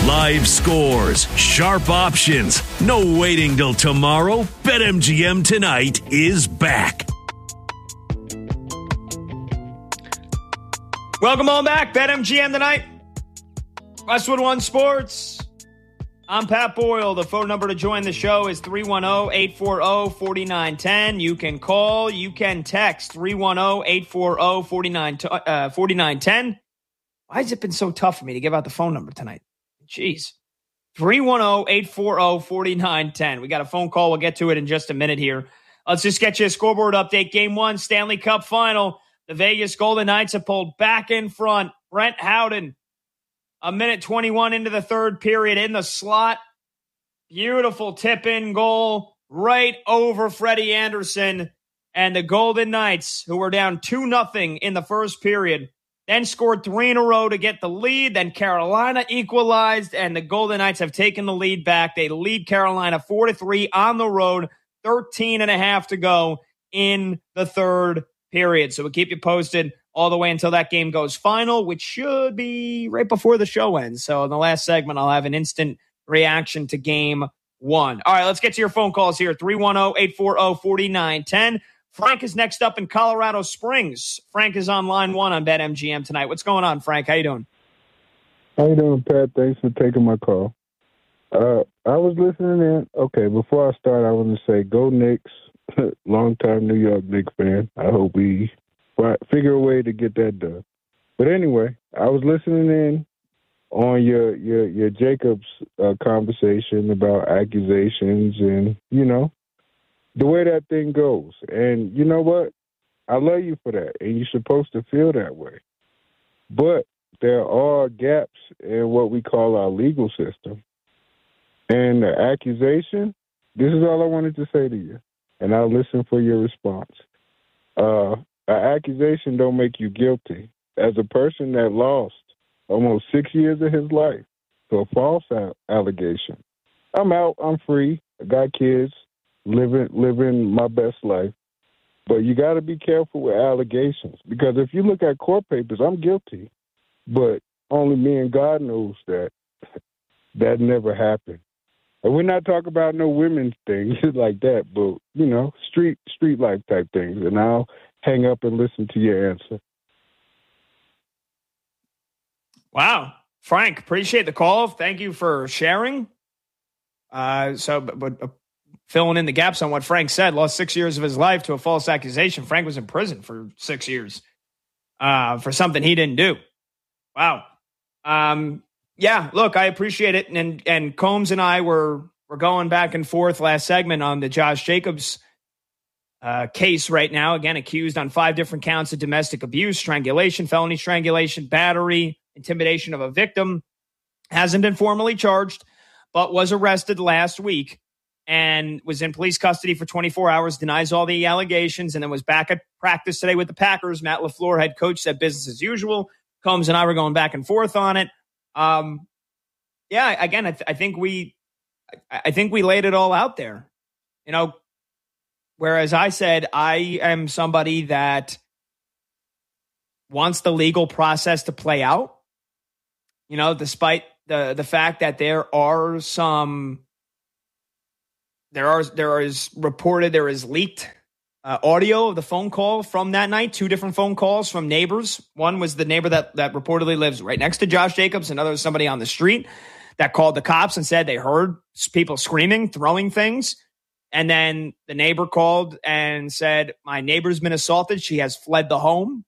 Live scores, sharp options, no waiting till tomorrow. BetMGM tonight is back. Welcome on back. BetMGM tonight. Westwood One Sports. I'm Pat Boyle. The phone number to join the show is 310-840-4910. You can call, you can text 310-840-4910. Why has it been so tough for me to give out the phone number tonight? Jeez. 310-840-4910. We got a phone call. We'll get to it in just a minute here. Let's just get you a scoreboard update. Game 1, Stanley Cup Final. The Vegas Golden Knights have pulled back in front. Brent Howden, a minute 21 into the third period in the slot. Beautiful tip-in goal right over Freddie Anderson. And the Golden Knights, who were down 2-0 in the first period, then scored 3 in a row to get the lead. Then Carolina equalized, and the Golden Knights have taken the lead back. They lead Carolina 4-3 on the road, 13.5 to go in the third period. So we'll keep you posted all the way until that game goes final, which should be right before the show ends. So in the last segment, I'll have an instant reaction to game 1. All right, let's get to your phone calls here. 310-840-4910. Frank is next up in Colorado Springs. Frank is on line 1 on BetMGM tonight. What's going on, Frank? How you doing? How you doing, Pat? Thanks for taking my call. I was listening in. Okay, before I start, I want to say go Knicks. Long-time New York Knicks fan. I hope we figure a way to get that done. But anyway, I was listening in on your Jacobs conversation about accusations and, you know, the way that thing goes. And you know what? I love you for that, and you're supposed to feel that way. But there are gaps in what we call our legal system. And the accusation, this is all I wanted to say to you, and I'll listen for your response. An accusation don't make you guilty. As a person that lost almost 6 years of his life to a false allegation, I'm out, I'm free, I got kids, living my best life. But you got to be careful with allegations, because if you look at court papers, I'm guilty. But only me and God knows that never happened. And we're not talking about no women's things like that, but, you know, street life type things. And I'll hang up and listen to your answer. Wow. Frank, appreciate the call. Thank you for sharing. But filling in the gaps on what Frank said, lost 6 years of his life to a false accusation. Frank was in prison for 6 years for something he didn't do. Wow. Yeah, look, I appreciate it. And Combs and I were going back and forth last segment on the Josh Jacobs case right now. Again, accused on 5 different counts of domestic abuse, strangulation, felony strangulation, battery, intimidation of a victim. Hasn't been formally charged, but was arrested last week and was in police custody for 24 hours, denies all the allegations, and then was back at practice today with the Packers. Matt LaFleur, head coach, said business as usual. Combs and I were going back and forth on it. Yeah, again, I think we laid it all out there, you know, whereas I said, I am somebody that wants the legal process to play out, you know, despite the fact that there is leaked audio of the phone call from that night, 2 different phone calls from neighbors. One was the neighbor that reportedly lives right next to Josh Jacobs. Another was somebody on the street that called the cops and said they heard people screaming, throwing things. And then the neighbor called and said, my neighbor's been assaulted. She has fled the home.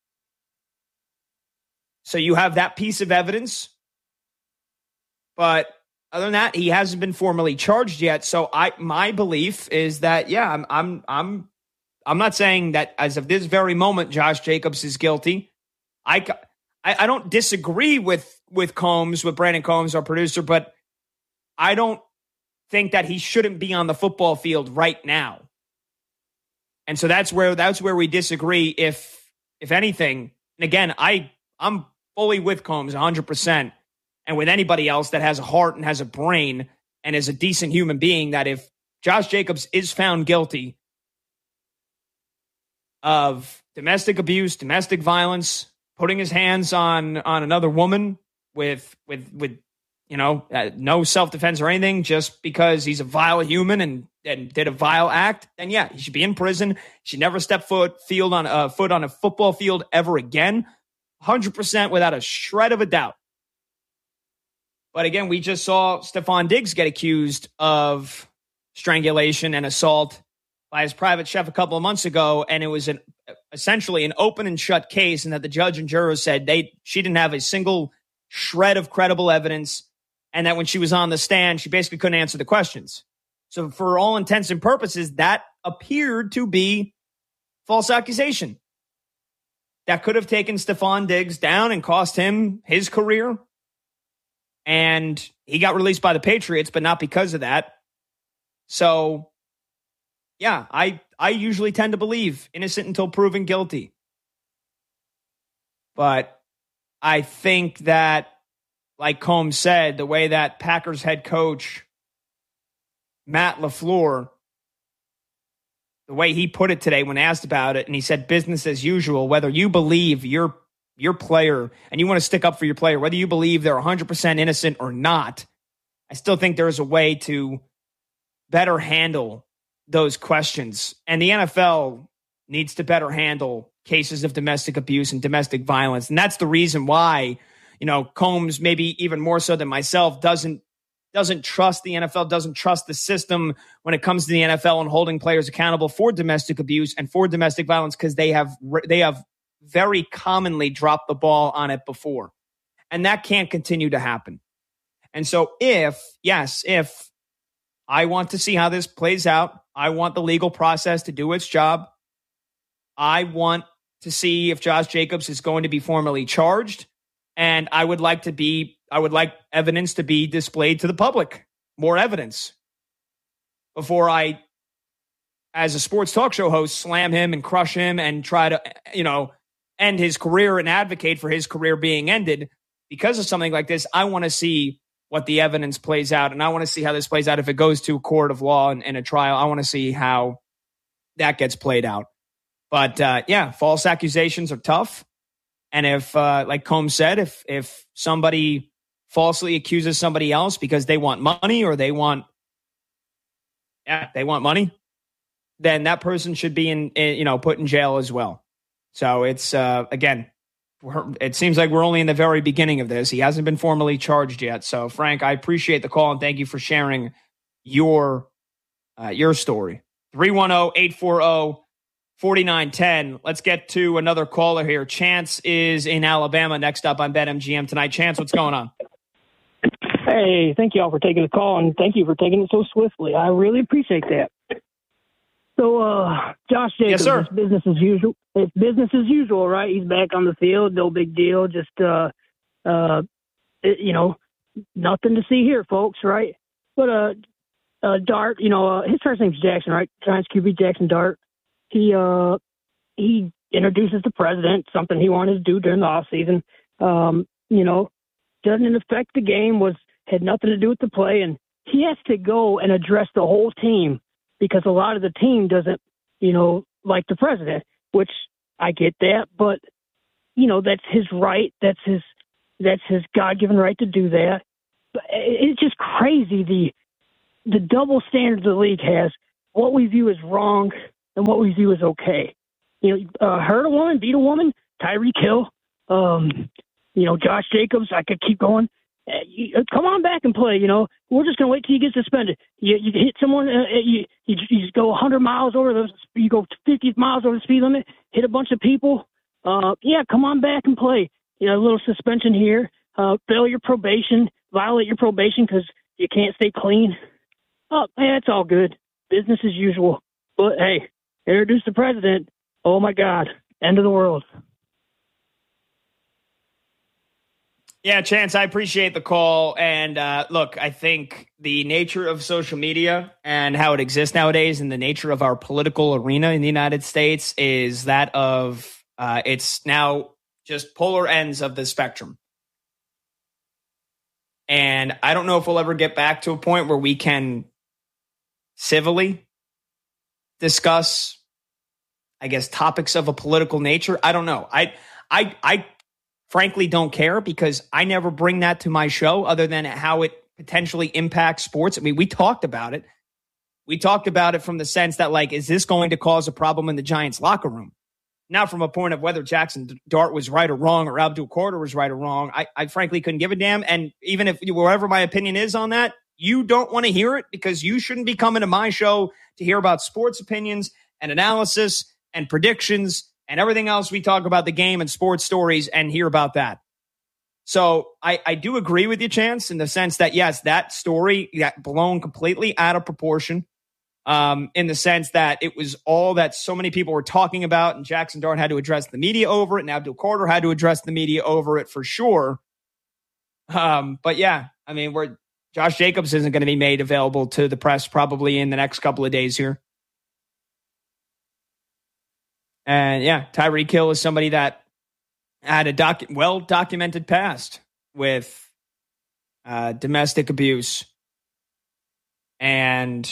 So you have that piece of evidence. But other than that, he hasn't been formally charged yet. So my belief is that, yeah, I'm not saying that as of this very moment, Josh Jacobs is guilty. I don't disagree with Combs, with Brandon Combs, our producer, but I don't think that he shouldn't be on the football field right now. And so that's where we disagree, if anything. And again, I'm fully with Combs 100%, and with anybody else that has a heart and has a brain and is a decent human being, that if Josh Jacobs is found guilty of domestic abuse, domestic violence, putting his hands on another woman with no self-defense or anything, just because he's a vile human and did a vile act, then yeah, he should be in prison. He should never step foot on a football field ever again. 100% without a shred of a doubt. But again, we just saw Stefon Diggs get accused of strangulation and assault by his private chef a couple of months ago, and it was essentially an open and shut case, and that the judge and jurors said she didn't have a single shred of credible evidence, and that when she was on the stand, she basically couldn't answer the questions. So for all intents and purposes, that appeared to be false accusation. That could have taken Stefon Diggs down and cost him his career. And he got released by the Patriots, but not because of that. So, yeah, I usually tend to believe innocent until proven guilty. But I think that, like Combs said, the way that Packers head coach Matt LaFleur, the way he put it today when asked about it, and he said business as usual, whether you believe your player and you want to stick up for your player, whether you believe they're 100% innocent or not, I still think there is a way to better handle those questions. And the NFL needs to better handle cases of domestic abuse and domestic violence. And that's the reason why, Combs, maybe even more so than myself, doesn't trust the NFL, doesn't trust the system when it comes to the NFL and holding players accountable for domestic abuse and for domestic violence, because they have very commonly dropped the ball on it before. And that can't continue to happen. And so if I want to see how this plays out, I want the legal process to do its job. I want to see if Josh Jacobs is going to be formally charged. And I would like evidence to be displayed to the public, more evidence, before I, as a sports talk show host, slam him and crush him and try to, end his career and advocate for his career being ended because of something like this. I want to see what the evidence plays out, and I want to see how this plays out if it goes to a court of law and a trial. I want to see how that gets played out. But false accusations are tough. And if, like Combs said, if somebody falsely accuses somebody else because they want money or they want money, then that person should be put in jail as well. So it's, again, it seems like we're only in the very beginning of this. He hasn't been formally charged yet. So, Frank, I appreciate the call and thank you for sharing your story. 310-840-4910. Let's get to another caller here. Chance is in Alabama next up on BetMGM tonight. Chance, what's going on? Hey, thank you all for taking the call, and thank you for taking it so swiftly. I really appreciate that. So, Josh Jacobs, yes, sir. It's business as usual. It's business as usual, right? He's back on the field. No big deal. Just, nothing to see here, folks, right? But, Dart, his first name's Jackson, right? Giants QB Jackson Dart. He introduces the president, something he wanted to do during the offseason. Doesn't affect the game, had nothing to do with the play, and he has to go and address the whole team because a lot of the team doesn't, like the president, which I get that, but that's his right. That's his God-given right to do that. But it's just crazy the double standard the league has. What we view as wrong and what we view as okay. Hurt a woman, beat a woman, Tyreek Hill, Josh Jacobs. I could keep going. Come on back and play. We're just gonna wait till you get suspended. You hit someone. You just go 100 miles over you go 50 miles over the speed limit. Hit a bunch of people. Come on back and play. A little suspension here. Fail your probation. Violate your probation because you can't stay clean. It's all good. Business as usual. But hey, introduce the president. Oh my God, end of the world. Yeah, Chance, I appreciate the call. And look, I think the nature of social media and how it exists nowadays and the nature of our political arena in the United States is that of it's now just polar ends of the spectrum. And I don't know if we'll ever get back to a point where we can civilly discuss, I guess, topics of a political nature. I don't know. I frankly don't care because I never bring that to my show other than how it potentially impacts sports. I mean, we talked about it. We talked about it from the sense that, like, is this going to cause a problem in the Giants locker room? Not from a point of whether Jackson Dart was right or wrong or Abdul Carter was right or wrong. I frankly couldn't give a damn. And even if wherever my opinion is on that, you don't want to hear it because you shouldn't be coming to my show to hear about sports opinions and analysis and predictions and everything else we talk about the game and sports stories and hear about that. So I do agree with you, Chance, in the sense that, yes, that story got blown completely out of proportion. In the sense that it was all that so many people were talking about, and Jackson Dart had to address the media over it, and Abdul Carter had to address the media over it for sure. But yeah, I mean, Josh Jacobs isn't going to be made available to the press probably in the next couple of days here. And yeah, Tyreek Hill is somebody that had a well-documented past with domestic abuse and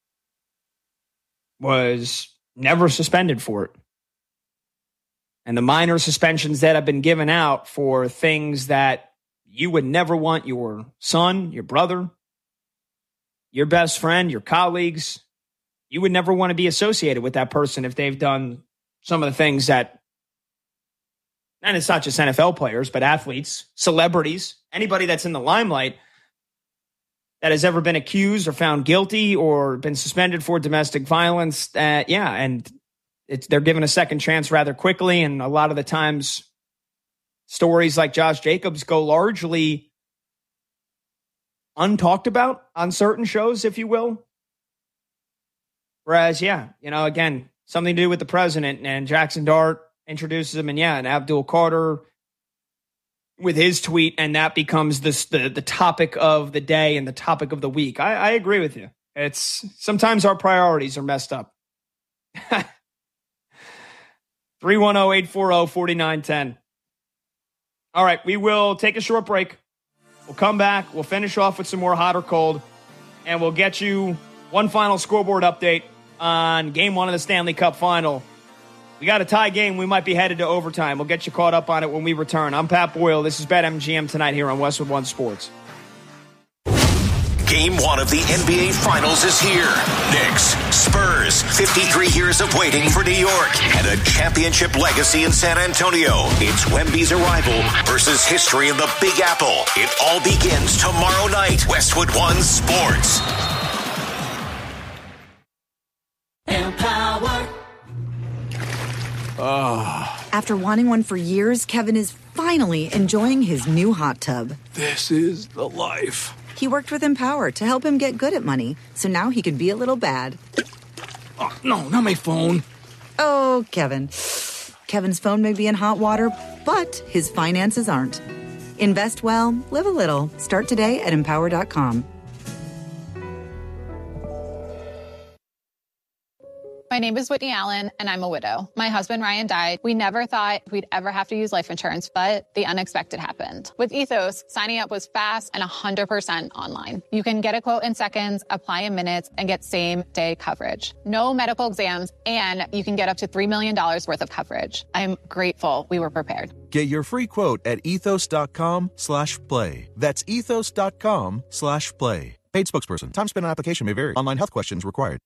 was never suspended for it. And the minor suspensions that have been given out for things that you would never want your son, your brother, your best friend, your colleagues, you would never want to be associated with that person if they've done some of the things that, and it's not just NFL players, but athletes, celebrities, anybody that's in the limelight that has ever been accused or found guilty or been suspended for domestic violence. And they're given a second chance rather quickly. And a lot of the times stories like Josh Jacobs go largely untalked about on certain shows, if you will. Whereas, again, something to do with the president, and Jackson Dart introduces him, and Abdul Carter with his tweet, and that becomes the topic of the day and the topic of the week. I agree with you. It's sometimes our priorities are messed up. 310-840-4910. All right, we will take a short break. We'll come back. We'll finish off with some more hot or cold, and we'll get you one final scoreboard update on Game 1 of the Stanley Cup Final. We got a tie game. We might be headed to overtime. We'll get you caught up on it when we return. I'm Pat Boyle. This is BetMGM tonight here on Westwood One Sports. Game 1 of the NBA Finals is here. Knicks, Spurs, 53 years of waiting for New York, and a championship legacy in San Antonio. It's Wemby's arrival versus history in the Big Apple. It all begins tomorrow night. Westwood One Sports. Empower. After wanting one for years, Kevin is finally enjoying his new hot tub. This is the life. He worked with Empower to help him get good at money, so now he can be a little bad. Oh, no, not my phone. Oh, Kevin. Kevin's phone may be in hot water, but his finances aren't. Invest well, live a little. Start today at Empower.com. My name is Whitney Allen, and I'm a widow. My husband, Ryan, died. We never thought we'd ever have to use life insurance, but the unexpected happened. With Ethos, signing up was fast and 100% online. You can get a quote in seconds, apply in minutes, and get same-day coverage. No medical exams, and you can get up to $3 million worth of coverage. I'm grateful we were prepared. Get your free quote at ethos.com/play. That's ethos.com/play. Paid spokesperson. Time spent on application may vary. Online health questions required.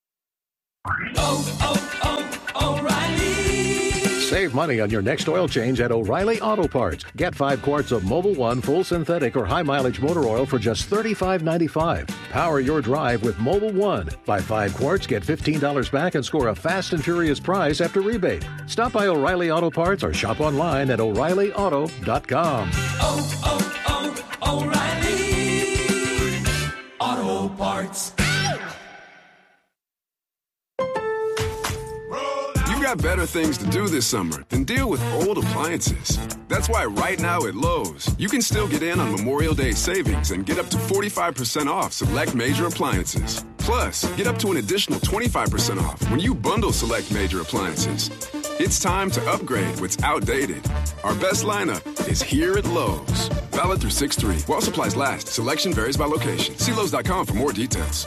O'Reilly. Save money on your next oil change at O'Reilly Auto Parts. Get 5 quarts of Mobil 1 full synthetic or high mileage motor oil for just $35.95. Power your drive with Mobil 1. Buy 5 quarts, get $15 back, and score a fast and furious prize after rebate. Stop by O'Reilly Auto Parts or shop online at O'ReillyAuto.com. O'Reilly Auto Parts. Got better things to do this summer than deal with old appliances. That's why right now at Lowe's, you can still get in on Memorial Day savings and get up to 45% off select major appliances. Plus, get up to an additional 25% off when you bundle select major appliances. It's time to upgrade what's outdated. Our best lineup is here at Lowe's. Valid through 6/3. While supplies last, selection varies by location. See Lowe's.com for more details.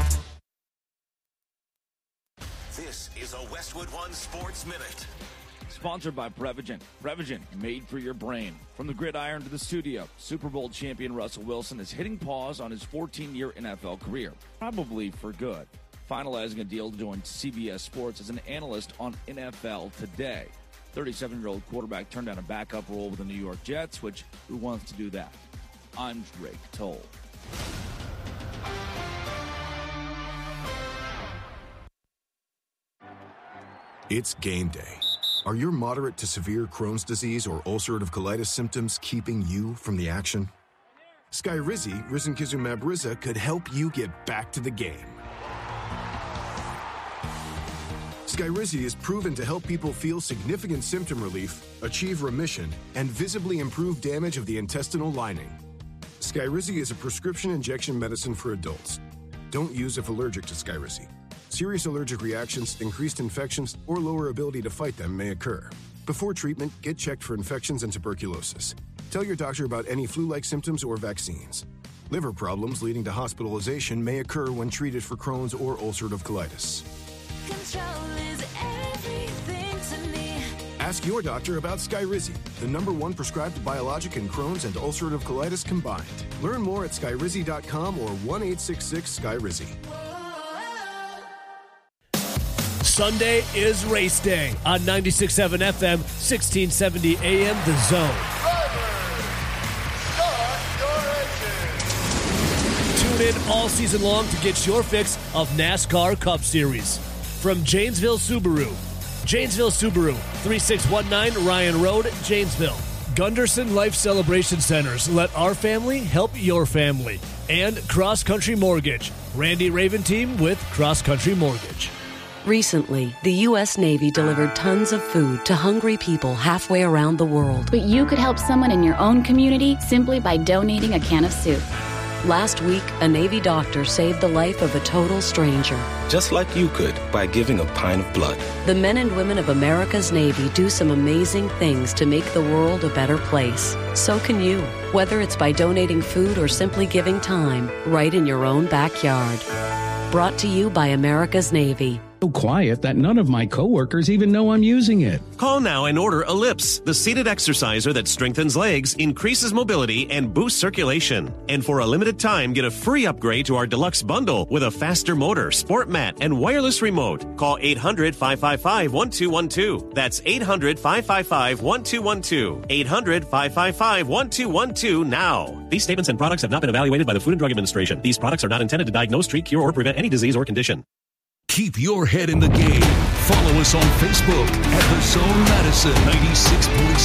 This is a Westwood One Sports Minute. Sponsored by Prevagen. Prevagen, made for your brain. From the gridiron to the studio, Super Bowl champion Russell Wilson is hitting pause on his 14-year NFL career, probably for good, finalizing a deal to join CBS Sports as an analyst on NFL Today. 37-year-old quarterback turned down a backup role with the New York Jets, which who wants to do that? I'm Drake Toll. It's game day. Are your moderate to severe Crohn's disease or ulcerative colitis symptoms keeping you from the action? Skyrizi, risankizumab Riza, could help you get back to the game. Skyrizi is proven to help people feel significant symptom relief, achieve remission, and visibly improve damage of the intestinal lining. Skyrizi is a prescription injection medicine for adults. Don't use if allergic to Skyrizi. Serious allergic reactions, increased infections, or lower ability to fight them may occur. Before treatment, get checked for infections and tuberculosis. Tell your doctor about any flu-like symptoms or vaccines. Liver problems leading to hospitalization may occur when treated for Crohn's or ulcerative colitis. Control is everything to me. Ask your doctor about Skyrizi, the #1 prescribed biologic in Crohn's and ulcerative colitis combined. Learn more at skyrizi.com or 1-866-SKYRIZI. Sunday is race day on 96.7 FM, 1670 AM, The Zone. Tune in all season long to get your fix of NASCAR Cup Series. From Janesville Subaru, 3619 Ryan Road, Janesville. Gunderson Life Celebration Centers. Let our family help your family. And Cross Country Mortgage. Randy Raven team with Cross Country Mortgage. Recently, the U.S. Navy delivered tons of food to hungry people halfway around the world. But you could help someone in your own community simply by donating a can of soup. Last week, a Navy doctor saved the life of a total stranger. Just like you could by giving a pint of blood. The men and women of America's Navy do some amazing things to make the world a better place. So can you, whether it's by donating food or simply giving time, right in your own backyard. Brought to you by America's Navy. So quiet that none of my coworkers even know I'm using it. Call now and order Ellipse, the seated exerciser that strengthens legs, increases mobility, and boosts circulation. And for a limited time, get a free upgrade to our deluxe bundle with a faster motor, sport mat, and wireless remote. Call 800-555-1212. That's 800-555-1212. 800-555-1212 now. These statements and products have not been evaluated by the Food and Drug Administration. These products are not intended to diagnose, treat, cure, or prevent any disease or condition. Keep your head in the game. Follow us on Facebook at The Zone Madison 96.7.